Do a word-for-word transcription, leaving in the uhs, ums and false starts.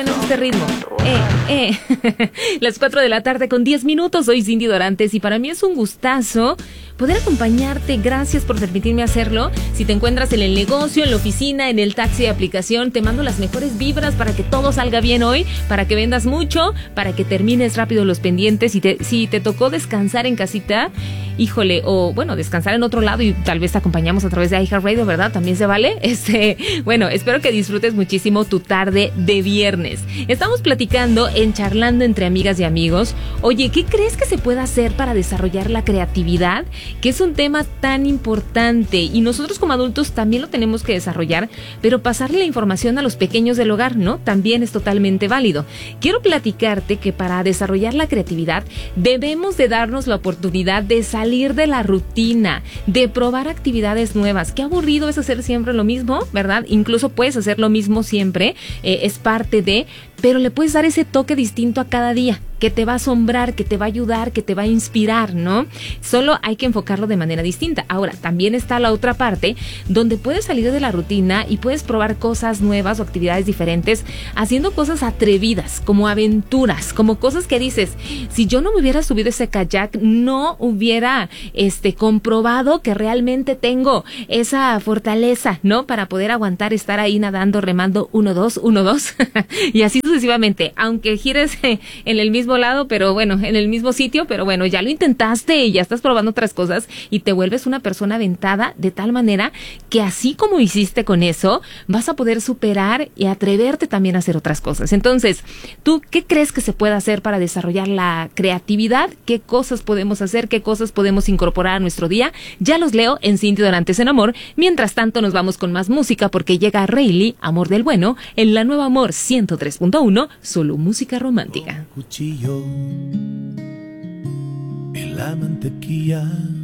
Este ritmo. Eh, eh. Las cuatro de la tarde con diez minutos. Soy Cindy Dorantes y para mí es un gustazo poder acompañarte. Gracias por permitirme hacerlo. Si te encuentras en el negocio, en la oficina, en el taxi de aplicación, te mando las mejores vibras para que todo salga bien hoy, para que vendas mucho, para que termines rápido los pendientes. Si te, si te tocó descansar en casita, híjole, o bueno, descansar en otro lado y tal vez te acompañamos a través de iHeartRadio, ¿verdad? También se vale. Este, bueno, espero que disfrutes muchísimo tu tarde de viernes. Estamos platicando en Charlando entre amigas y amigos. Oye, ¿qué crees que se puede hacer para desarrollar la creatividad? Que es un tema tan importante y nosotros como adultos también lo tenemos que desarrollar, pero pasarle la información a los pequeños del hogar, ¿no? También es totalmente válido. Quiero platicarte que para desarrollar la creatividad debemos de darnos la oportunidad de salir de la rutina, de probar actividades nuevas. Qué aburrido es hacer siempre lo mismo, ¿verdad? Incluso puedes hacer lo mismo siempre, eh, es parte de, pero le puedes dar ese toque distinto a cada día, que te va a asombrar, que te va a ayudar, que te va a inspirar, ¿no? Solo hay que enfocarlo de manera distinta. Ahora, también está la otra parte, donde puedes salir de la rutina y puedes probar cosas nuevas o actividades diferentes, haciendo cosas atrevidas, como aventuras, como cosas que dices, si yo no me hubiera subido ese kayak, no hubiera este, comprobado que realmente tengo esa fortaleza, ¿no? Para poder aguantar estar ahí nadando, remando, uno, dos, uno, dos, y así sucesivamente, aunque gires en el mismo lado, pero bueno, en el mismo sitio, pero bueno, ya lo intentaste y ya estás probando otras cosas y te vuelves una persona aventada de tal manera que así como hiciste con eso, vas a poder superar y atreverte también a hacer otras cosas. Entonces, ¿tú qué crees que se puede hacer para desarrollar la creatividad? ¿Qué cosas podemos hacer? ¿Qué cosas podemos incorporar a nuestro día? Ya los leo en Cindy Dorantes en Amor. Mientras tanto, nos vamos con más música porque llega Rayleigh, Amor del Bueno, en la Nueva Amor ciento tres punto uno, solo música romántica. Cuchillo en la mantequilla